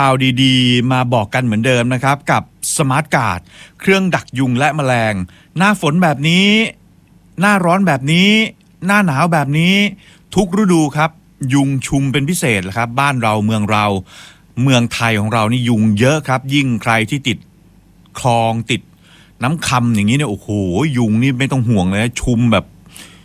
ข่าวดีๆมาบอกกันเหมือนเดิมนะครับกับสมาร์ทการ์ดเครื่องดักยุงและแมลงหน้าฝนแบบนี้หน้าร้อนแบบนี้หน้าหนาวแบบนี้ทุกฤดูครับยุงชุมเป็นพิเศษครับบ้านเราเมืองไทยของเรานี่ยุงเยอะครับยิ่งใครที่ติดคลองติดน้ำคำอย่างนี้เนี่ยโอ้โหยุงนี่ไม่ต้องห่วงเลยชุมแบบ